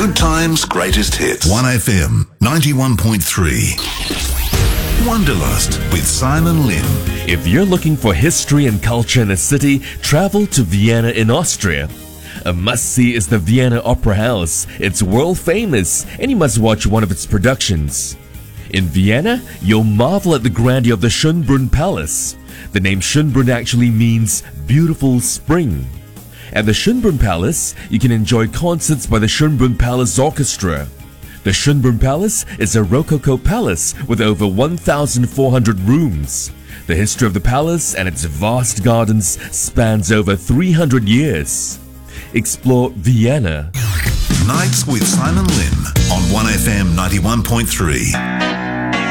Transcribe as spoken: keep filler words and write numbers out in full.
Good times, greatest hits. one F M ninety-one point three. Wanderlust with Simon Lim. If you're looking for history and culture in a city, travel to Vienna in Austria. A must-see is the Vienna Opera House. It's world famous, and you must watch one of its productions. In Vienna, you'll marvel at the grandeur of the Schönbrunn Palace. The name Schönbrunn actually means beautiful spring. At the Schönbrunn Palace, you can enjoy concerts by the Schönbrunn Palace Orchestra. The Schönbrunn Palace is a Rococo palace with over one thousand four hundred rooms. The history of the palace and its vast gardens spans over three hundred years. Explore Vienna. Nights with Simon Lim on one F M ninety-one point three.